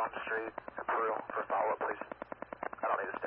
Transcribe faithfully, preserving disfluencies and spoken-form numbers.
Street, Imperial, first to haul up, please. I don't need to